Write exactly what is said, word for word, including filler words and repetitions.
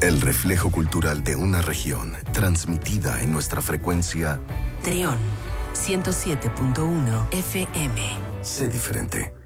El reflejo cultural de una región, transmitida en nuestra frecuencia. Trión, ciento siete punto uno F M. Sé diferente.